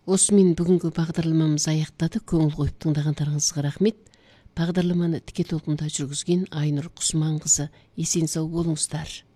Осымен бүгінгі бағдарламамыз аяқтады. Көңіл қойып тыңдағандарыңызға рахмет. Бағдарламаны тіке толқында жүргізген Айнұр Құсманқызы. Есен сау болыңыздар.